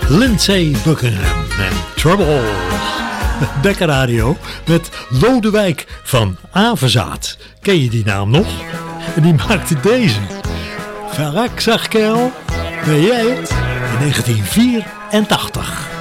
Lindsay Buckingham en Trouble. Bekker Radio met Lodewijk van Avezaath. Ken je die naam nog? En die maakte deze. Verrak, zag kerel, ben jij het? In 1984.